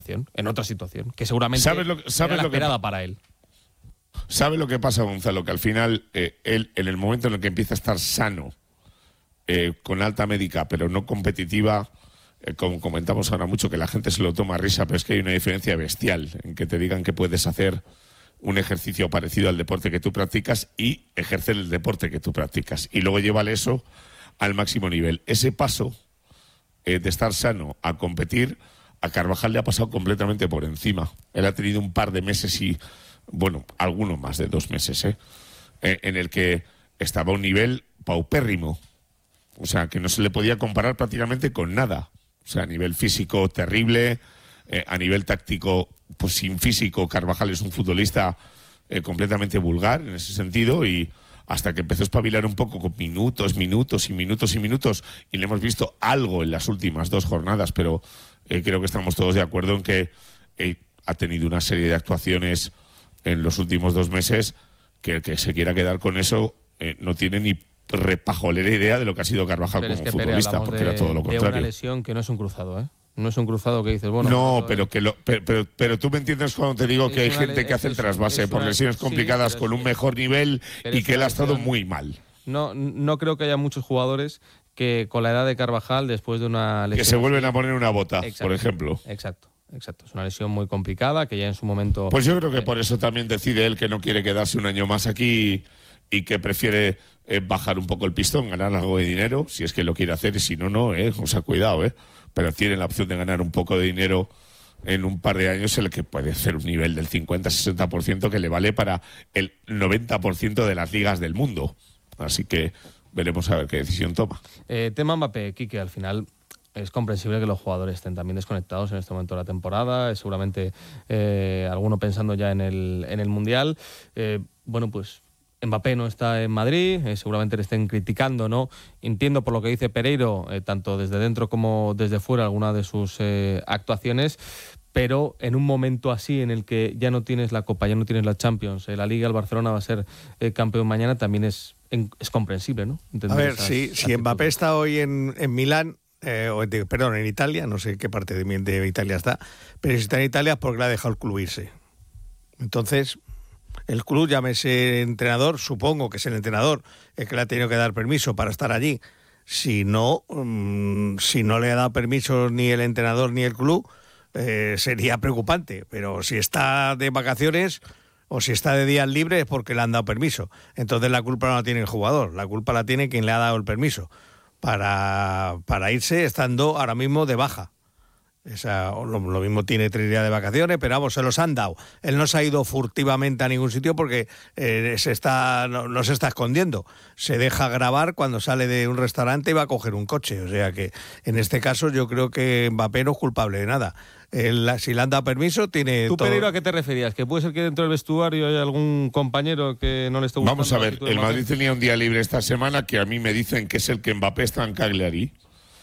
en otra situación, que seguramente ¿Sabes lo era la que esperada para él. ¿Sabe lo que pasa, Gonzalo? Que al final, él, en el momento en el que empieza a estar sano, con alta médica, pero no competitiva, como comentamos ahora mucho, que la gente se lo toma a risa, pero es que hay una diferencia bestial en que te digan que puedes hacer un ejercicio parecido al deporte que tú practicas y ejercer el deporte que tú practicas. Y luego llévale eso al máximo nivel. Ese paso de estar sano a competir, a Carvajal le ha pasado completamente por encima. Él ha tenido un par de meses y, bueno, algunos más de 2 meses, en el que estaba a un nivel paupérrimo. O sea, que no se le podía comparar prácticamente con nada. O sea, a nivel físico terrible, a nivel táctico, pues sin físico. Carvajal es un futbolista completamente vulgar en ese sentido, y hasta que empezó a espabilar un poco con minutos, y le hemos visto algo en las últimas 2 jornadas, pero creo que estamos todos de acuerdo en que ha tenido una serie de actuaciones en los últimos 2 meses que el que se quiera quedar con eso no tiene ni repajolera idea de lo que ha sido Carvajal como futbolista, porque era todo lo contrario. De una lesión que no es un cruzado, ¿eh? No es un cruzado que dices, bueno... No, pero tú me entiendes cuando te digo que hay gente que hace el trasvase por lesiones complicadas con un mejor nivel y que él ha estado muy mal. No creo que haya muchos jugadores que con la edad de Carvajal, después de una lesión... Que se vuelven a poner una bota, por ejemplo. Exacto. Es una lesión muy complicada que ya en su momento... Pues yo creo que por eso también decide él que no quiere quedarse un año más aquí y que prefiere bajar un poco el pistón, ganar algo de dinero, si es que lo quiere hacer, y si no, no, o sea, cuidado, pero tiene la opción de ganar un poco de dinero en un par de años, en el que puede ser un nivel del 50-60% que le vale para el 90% de las ligas del mundo. Así que veremos a ver qué decisión toma. Tema Mbappé, Quique, al final... Es comprensible que los jugadores estén también desconectados en este momento de la temporada, seguramente alguno pensando ya en el Mundial. Bueno, pues Mbappé no está en Madrid, seguramente le estén criticando, ¿no? Entiendo por lo que dice Pereiro, tanto desde dentro como desde fuera, alguna de sus actuaciones, pero en un momento así en el que ya no tienes la Copa, ya no tienes la Champions, la Liga, el Barcelona va a ser campeón mañana, también es comprensible, ¿no? A ver, si Mbappé está hoy en Milán, en Italia, no sé qué parte de Italia está, pero si está en Italia es porque le ha dejado el club irse. Entonces, el club, llámese entrenador, supongo que es el entrenador el que le ha tenido que dar permiso para estar allí. Si no le ha dado permiso ni el entrenador ni el club, sería preocupante. Pero si está de vacaciones o si está de días libres es porque le han dado permiso. Entonces la culpa no la tiene el jugador, la culpa la tiene quien le ha dado el permiso para irse estando ahora mismo de baja. Lo mismo tiene 3 días de vacaciones, pero vamos, se los han dado. Él no se ha ido furtivamente a ningún sitio porque no se está escondiendo. Se deja grabar cuando sale de un restaurante y va a coger un coche. O sea que en este caso yo creo que Mbappé no es culpable de nada. Si le han dado permiso, tiene ¿Tú, todo... Pereiro, a qué te referías? ¿Que puede ser que dentro del vestuario haya algún compañero que no le esté gustando? Vamos a ver, el Madrid tenía un día libre esta semana que a mí me dicen que es el que Mbappé está en Cagliari.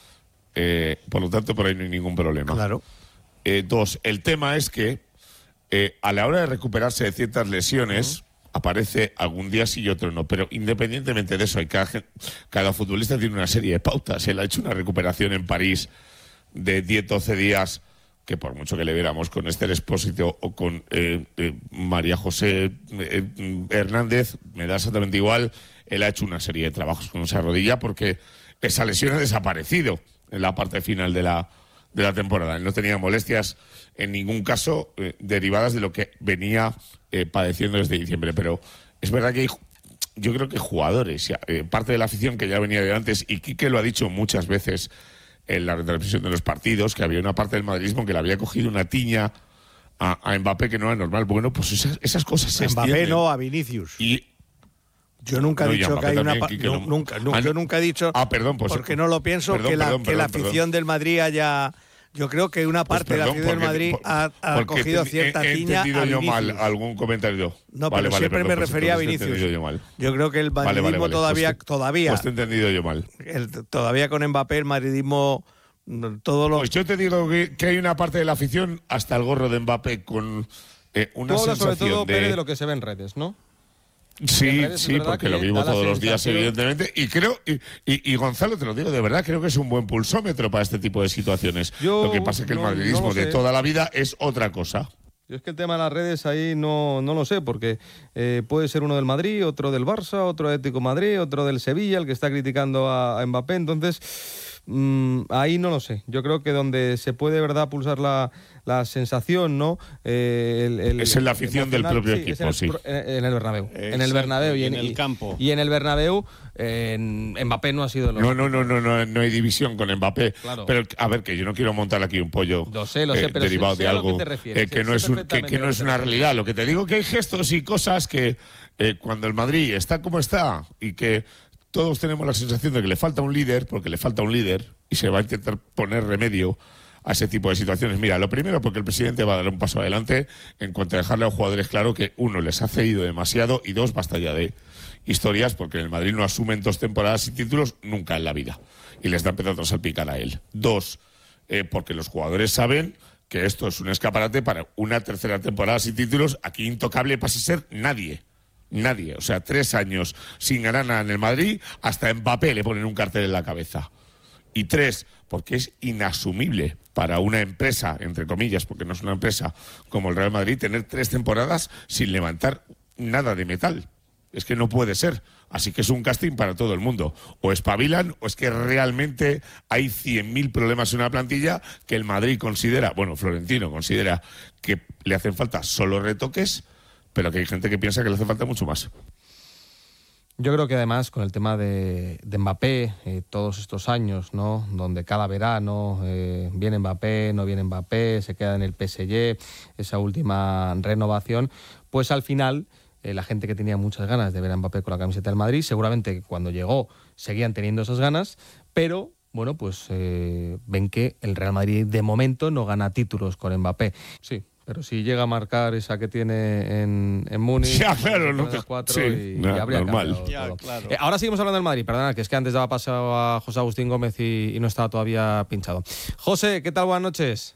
Por lo tanto, por ahí no hay ningún problema. Claro. 2, el tema es que a la hora de recuperarse de ciertas lesiones, aparece algún día sí y otro no. Pero independientemente de eso, cada futbolista tiene una serie de pautas. Él ha hecho una recuperación en París de 10-12 días, que por mucho que le viéramos con Esther Expósito o con María José Hernández, me da exactamente igual. Él ha hecho una serie de trabajos con esa rodilla porque esa lesión ha desaparecido en la parte final de la temporada. Él no tenía molestias en ningún caso derivadas de lo que venía padeciendo desde diciembre. Pero es verdad que yo creo que jugadores, parte de la afición que ya venía de antes, y Quique lo ha dicho muchas veces en la retransmisión de los partidos, que había una parte del madridismo que le había cogido una tiña a Mbappé que no era normal. Bueno, pues esas cosas se Mbappé extienden. no, a Vinicius. Yo nunca he dicho que hay una... Yo nunca he dicho... Perdón, pues... Porque no lo pienso, que la afición del Madrid haya... Yo creo que una parte de la afición del Madrid ha cogido cierta tiña a entendido yo Vinicius. mal algún comentario. No, pero siempre me refería a Vinicius. Yo creo que el madridismo todavía... Pues te he entendido yo mal. Todavía con Mbappé el madridismo... Pues yo te digo que hay una parte de la afición, hasta el gorro de Mbappé, con una Tú hablas sensación sobre todo, Pérez, de lo que se ve en redes, ¿no? Sí, porque lo vivo todos los días, evidentemente. Y creo, y Gonzalo, te lo digo de verdad, creo que es un buen pulsómetro para este tipo de situaciones. Lo que pasa es que el madridismo de toda la vida es otra cosa. Yo es que el tema de las redes ahí no lo sé, porque puede ser uno del Madrid, otro del Barça, otro de Atlético de Madrid, otro del Sevilla, el que está criticando a Mbappé. Entonces, ahí no lo sé. Yo creo que donde se puede de verdad pulsar la sensación, ¿no? Es en la afición del propio equipo, sí. En el Bernabéu. Exacto, en el Bernabéu y en el campo. Y en el Bernabéu, Mbappé no ha sido... No hay división con Mbappé. Claro. Pero, a ver, que yo no quiero montar aquí un pollo lo sé, pero derivado sé de a lo algo que te refieres, que no es una realidad. Lo que te digo que hay gestos y cosas que cuando el Madrid está como está y que todos tenemos la sensación de que le falta un líder, porque le falta un líder y se va a intentar poner remedio a ese tipo de situaciones. Mira, lo primero, porque el presidente va a dar un paso adelante en cuanto a dejarle a los jugadores claro que, uno, les ha cedido demasiado y dos, basta ya de historias, porque en el Madrid no asumen 2 temporadas sin títulos nunca en la vida y les da empezando a salpicar a él. 2, porque los jugadores saben que esto es un escaparate para una tercera temporada sin títulos. Aquí intocable pasa a ser nadie. O sea, 3 años sin ganar nada en el Madrid, hasta Mbappé le ponen un cartel en la cabeza. Y 3, porque es inasumible para una empresa, entre comillas, porque no es una empresa como el Real Madrid, tener 3 temporadas sin levantar nada de metal. Es que no puede ser. Así que es un casting para todo el mundo. O espabilan, o es que realmente hay 100.000 problemas en una plantilla que el Madrid considera, bueno, Florentino considera que le hacen falta solo retoques, pero que hay gente que piensa que le hace falta mucho más. Yo creo que además con el tema de Mbappé, todos estos años, ¿no? Donde cada verano viene Mbappé, no viene Mbappé, se queda en el PSG, esa última renovación, pues al final la gente que tenía muchas ganas de ver a Mbappé con la camiseta del Madrid, seguramente cuando llegó seguían teniendo esas ganas, pero bueno, pues ven que el Real Madrid de momento no gana títulos con Mbappé. Sí. Pero si llega a marcar esa que tiene en Múnich, ya, claro, no, 4 sí, y habría normal. Ya, claro. Ahora seguimos hablando del Madrid, perdona, que es que antes daba paso a José Agustín Gómez y no estaba todavía pinchado. José, ¿qué tal? Buenas noches.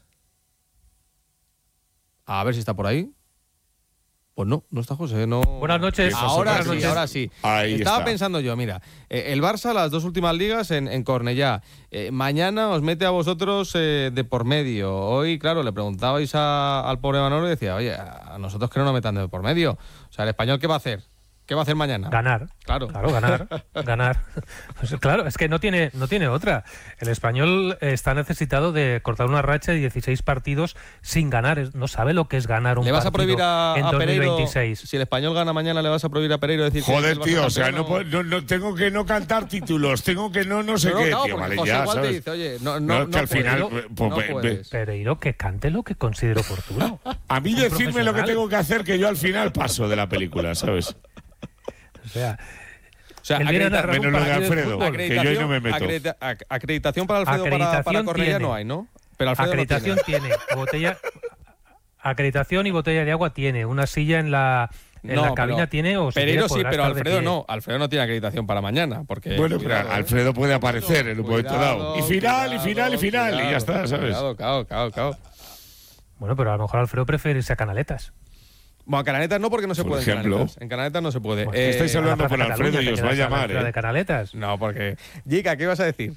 A ver si está por ahí. Pues no está José, no. Buenas noches. Ahora Buenas sí. Ahí Estaba está. pensando yo, mira, el Barça, las 2 últimas ligas en Cornellá. Mañana os mete a vosotros de por medio. Hoy, claro, le preguntabais al pobre Manolo y decía, oye, a nosotros que no nos metan de por medio. O sea, ¿el español qué va a hacer? ¿Qué va a hacer mañana? Ganar. Claro, ganar. Pues claro, es que no tiene otra. El español está necesitado de cortar una racha de 16 partidos sin ganar. No sabe lo que es ganar un partido. ¿Le vas a prohibir a Pereiro? 2026. Si el español gana mañana, ¿le vas a prohibir a Pereiro decir Joder, que tío, o sea, no tengo que no cantar títulos, tengo que no sé qué, claro, tío, vale, José ya, igual ¿sabes? te dice, oye, No, es que al final, no puedes. Pereiro, que cante lo que considero oportuno. A mí decirme lo que tengo que hacer, que yo al final paso de la película, ¿sabes? O sea, él viene a narrar menos un lo de partido de Alfredo, fútbol. que yo ahí no me meto. Acreditación para Alfredo para Cornellá tiene. no hay, ¿no? Pero Alfredo Acreditación no tiene. Acreditación y botella de agua tiene. Una silla en la cabina tiene. O Pereiro sí, pero Alfredo no. Alfredo no tiene acreditación para mañana. Porque, bueno, pero Alfredo puede aparecer en un momento dado. Y final, y ya está, ¿sabes? Claro. Bueno, pero a lo mejor Alfredo prefiere irse a Canaletas. Bueno, a Canaletas no, porque no se Por puede. ejemplo. En Canaletas no se puede. Bueno, estáis hablando con Alfredo y os va a llamar, ¿De Canaletas? No, porque... Gica, ¿qué ibas a decir?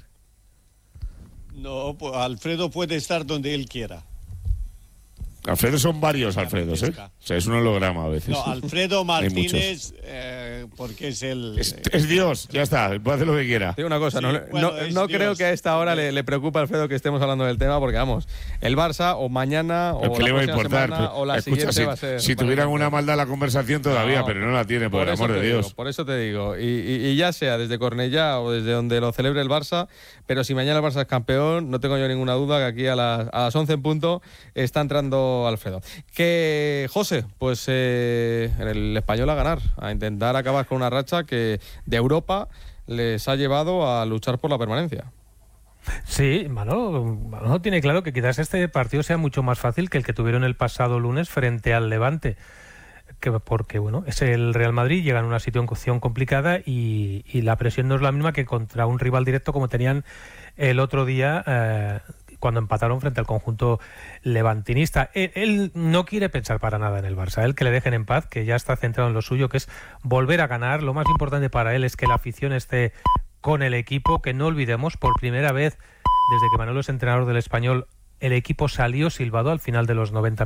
No, pues Alfredo puede estar donde él quiera. Alfredo son varios Alfredos, ¿eh? O sea, es un holograma a veces. No, Alfredo Martínez, porque es el... Es Dios, ya está, puede hacer lo que quiera. Digo una cosa, Sí, no bueno, creo Dios. que a esta hora le preocupe a Alfredo que estemos hablando del tema, porque vamos, el Barça o mañana o ¿Qué la le va a próxima importar? semana o la Escucha, siguiente va a ser... si tuvieran una maldad la conversación todavía, pero no la tiene, por el eso amor de te Dios. digo, por eso te digo, y ya sea desde Cornellá o desde donde lo celebre el Barça, pero si mañana el Barça es campeón, no tengo yo ninguna duda que aquí a las 11 en punto está entrando Alfredo. Que, José, pues el español a ganar, a intentar acabar con una racha que de Europa les ha llevado a luchar por la permanencia. Sí, Manolo tiene claro que quizás este partido sea mucho más fácil que el que tuvieron el pasado lunes frente al Levante. Porque, bueno, es el Real Madrid, llega en una situación complicada y la presión no es la misma que contra un rival directo como tenían el otro día, cuando empataron frente al conjunto levantinista. Él no quiere pensar para nada en el Barça, él que le dejen en paz, que ya está centrado en lo suyo, que es volver a ganar. Lo más importante para él es que la afición esté con el equipo, que no olvidemos, por primera vez desde que Manolo es entrenador del Español, el equipo salió silbado al final de los 90